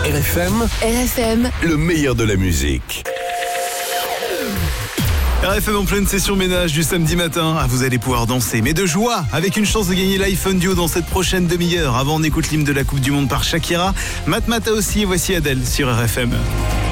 RFM, le meilleur de la musique. RFM en pleine session ménage du samedi matin. Vous allez pouvoir danser, mais de joie, avec une chance de gagner l'iPhone Duo dans cette prochaine demi-heure. Avant, on écoute l'hymne de la Coupe du Monde par Shakira. Matmata aussi, voici Adèle sur RFM.